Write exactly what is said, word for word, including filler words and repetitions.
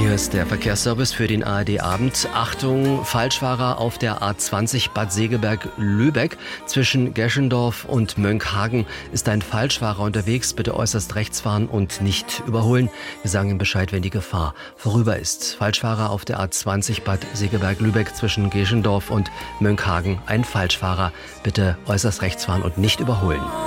Hier ist der Verkehrsservice für den A R D-Abend. Achtung, Falschfahrer auf der A zwanzig Bad Segeberg-Lübeck. Zwischen Geschendorf und Mönckehagen ist ein Falschfahrer unterwegs. Bitte äußerst rechts fahren und nicht überholen. Wir sagen ihm Bescheid, wenn die Gefahr vorüber ist. Falschfahrer auf der A zwanzig Bad Segeberg-Lübeck zwischen Geschendorf und Mönckehagen. Ein Falschfahrer. Bitte äußerst rechts fahren und nicht überholen.